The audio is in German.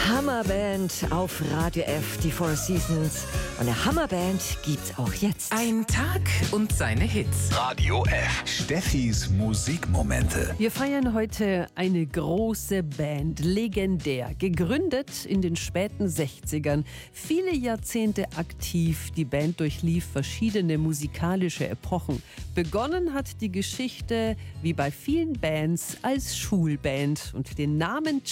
Hammerband auf Radio F, die Four Seasons. Und eine Hammerband gibt's auch jetzt. Ein Tag und seine Hits. Radio F. Steffis Musikmomente. Wir feiern heute eine große Band, legendär, gegründet in den späten 60ern, viele Jahrzehnte aktiv. Die Band durchlief verschiedene musikalische Epochen. Begonnen hat die Geschichte, wie bei vielen Bands, als Schulband und den Namen